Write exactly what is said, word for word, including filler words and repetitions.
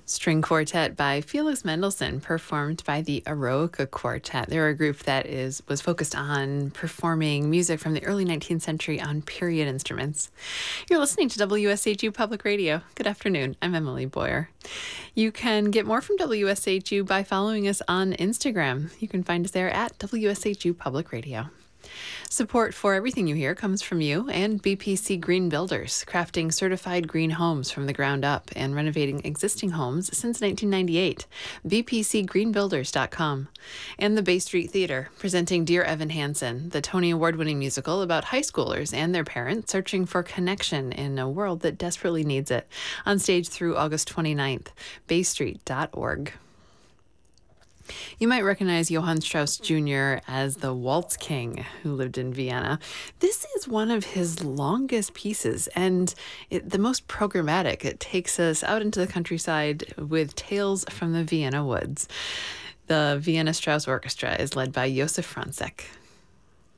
String Quartet by Felix Mendelssohn, performed by the Eroica Quartet. They're a group that is was focused on performing music from the early nineteenth century on period instruments. You're listening to W S H U Public Radio. Good afternoon. I'm Emily Boyer. You can get more from W S H U by following us on Instagram. You can find us there at W S H U Public Radio. Support for everything you hear comes from you and B P C Green Builders, crafting certified green homes from the ground up and renovating existing homes since nineteen ninety-eight. B P C green builders dot com. And the Bay Street Theater, presenting Dear Evan Hansen, the Tony Award-winning musical about high schoolers and their parents searching for connection in a world that desperately needs it. On stage through August twenty-ninth. bay street dot org. You might recognize Johann Strauss Junior as the Waltz King who lived in Vienna. This is one of his longest pieces and it, the most programmatic. It takes us out into the countryside with tales from the Vienna woods. The Vienna Strauss Orchestra is led by Josef Franzek.